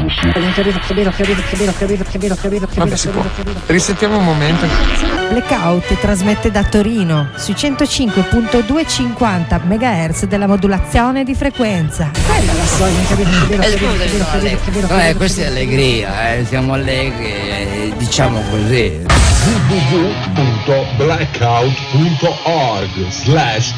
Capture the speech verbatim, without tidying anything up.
Vabbè, si può. Risettiamo un momento. Blackout trasmette da Torino sui centocinque virgola duecentocinquanta megahertz della modulazione di frequenza. Eh, scusami, sono allegri. Vabbè, questa è allegria, eh. Siamo allegri, eh, diciamo così. w w w punto blackout punto org slash